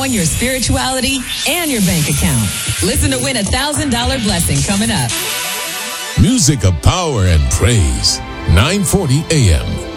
growing your spirituality and your bank account. Listen to win $1,000 blessing coming up. Music of power and praise. 940 AM.